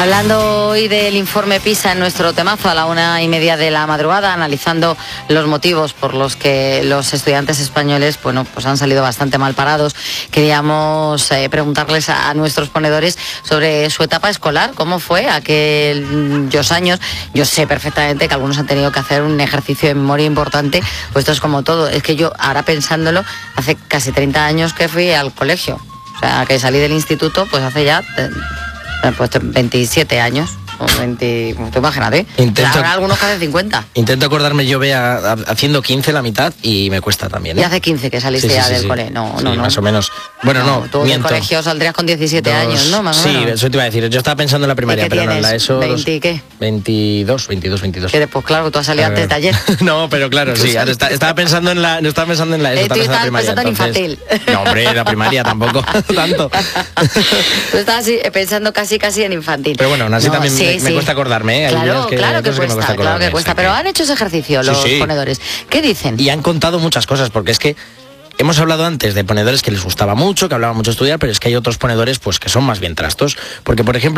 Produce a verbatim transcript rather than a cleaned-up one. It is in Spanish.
Hablando hoy del informe PISA en nuestro temazo a la una y media de la madrugada, analizando los motivos por los que los estudiantes españoles, bueno, pues han salido bastante mal parados. Queríamos eh, preguntarles a, a nuestros ponedores sobre su etapa escolar, cómo fue aquellos años. Yo sé perfectamente que algunos han tenido que hacer un ejercicio de memoria importante, pues esto es como todo. Es que yo, ahora pensándolo, hace casi treinta años que fui al colegio. O sea, que salí del instituto, pues hace ya... Eh, pues veintisiete años, o veinte, tú imagínate. Intento, habrá algunos que hacen cincuenta. Intento acordarme, yo vea haciendo quince la mitad y me cuesta también, ¿eh? Y hace quince que saliste sí, sí, ya sí, del sí. cole, no, sí, no, no. más o menos. Bueno, no, no tú miento. del colegio saldrías con diecisiete Dos, años, ¿no? Más o sí, menos. eso te iba a decir. Yo estaba pensando en la primaria, pero tienes? no en la ESO. ¿veinte qué? veintidós, veintidós, veintidós. Que después, claro, tú has salido antes de ayer. No, pero claro, sí. Ahora está, estaba pensando en la, no estaba pensando en la ESO, eh, estaba pensando en la primaria. Pensando entonces, en infantil. No, hombre, la primaria tampoco tanto. Tú estabas pensando casi, casi en infantil. Pero bueno, aún así no, también sí, me, sí. me cuesta acordarme, ¿eh? Hay claro, que, claro que cuesta, que cuesta claro que cuesta. Pero han hecho ese ejercicio los sí, sí. ponedores. ¿Qué dicen? Y han contado muchas cosas, porque es que hemos hablado antes de ponedores que les gustaba mucho, que hablaban mucho estudiar, pero es que hay otros ponedores pues que son más bien trastos. Porque, por ejemplo,